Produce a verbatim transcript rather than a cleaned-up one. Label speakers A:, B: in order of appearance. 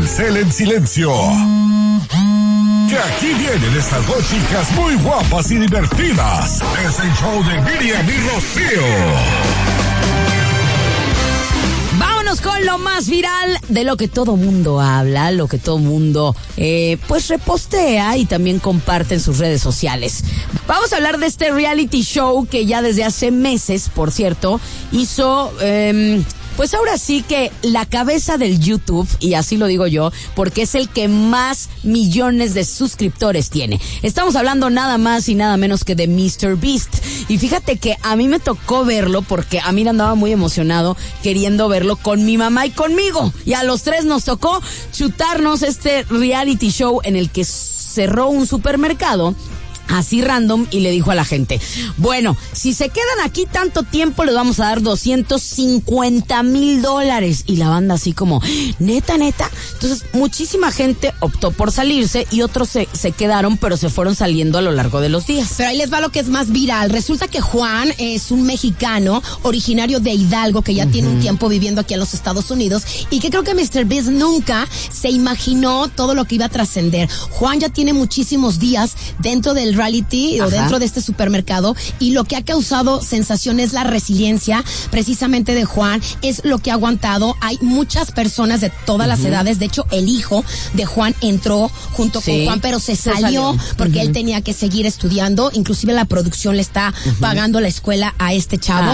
A: Telcel en silencio. Que aquí vienen estas dos chicas muy guapas y divertidas. Es el show de Miriam y Rocío.
B: Vámonos con lo más viral de lo que todo mundo habla, lo que todo mundo eh, pues repostea y también comparte en sus redes sociales. Vamos a hablar de este reality show que ya desde hace meses, por cierto, hizo... Eh, Pues ahora sí que la cabeza del YouTube, y así lo digo yo, porque es el que más millones de suscriptores tiene. Estamos hablando nada más y nada menos que de míster Beast. Y fíjate que a mí me tocó verlo porque a mí andaba muy emocionado queriendo verlo con mi mamá y conmigo. Y a los tres nos tocó chutarnos este reality show en el que cerró un supermercado así random y le dijo a la gente, bueno, si se quedan aquí tanto tiempo les vamos a dar doscientos cincuenta mil dólares. Y la banda así como, neta, neta. Entonces muchísima gente optó por salirse y otros se, se quedaron, pero se fueron saliendo a lo largo de los días.
C: Pero ahí les va lo que es más viral. Resulta que Juan es un mexicano originario de Hidalgo que ya uh-huh. tiene un tiempo viviendo aquí en los Estados Unidos y que creo que míster Beast nunca se imaginó todo lo que iba a trascender. Juan ya tiene muchísimos días dentro del reality Ajá. o dentro de este supermercado y lo que ha causado sensación es la resiliencia precisamente de Juan, es lo que ha aguantado. Hay muchas personas de todas uh-huh. las edades, de hecho el hijo de Juan entró junto sí. con Juan pero se, se salió, salió porque uh-huh. él tenía que seguir estudiando, inclusive la producción le está uh-huh. pagando la escuela a este chavo